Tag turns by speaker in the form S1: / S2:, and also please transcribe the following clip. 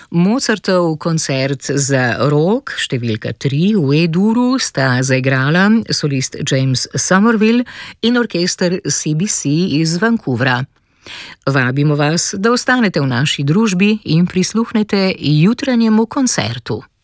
S1: Mozartov koncert za rok številka 3 v E-duru sta zaigrala solist James Somerville in orkester CBC iz Vancouvra. Vabimo vas, da ostanete v naši družbi in prisluhnete jutranjemu koncertu.